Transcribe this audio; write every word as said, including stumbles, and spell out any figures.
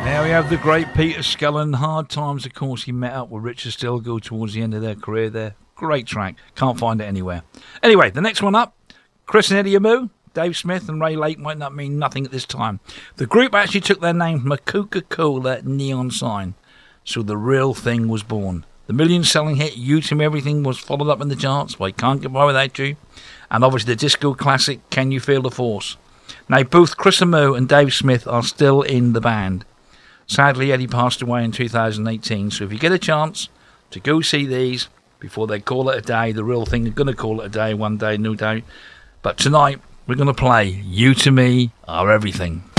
Now we have the great Peter Skellern. Hard Times, of course, he met up with Richard Stilgoe towards the end of their career there. Great track. Can't find it anywhere. Anyway, the next one up, Chris and Eddie Amu. Dave Smith and Ray Lake might not mean nothing at this time. The group actually took their name from a Coca-Cola neon sign. So the real thing was born. The million-selling hit You To Me Everything was followed up in the charts by Can't Get By Without You. And obviously the disco classic Can You Feel the Force. Now both Chris Amu and Dave Smith are still in the band. Sadly, Eddie passed away in two thousand eighteen, so if you get a chance to go see these before they call it a day, the real thing, they're going to call it a day one day, no doubt. But tonight, we're going to play You To Me Are Everything.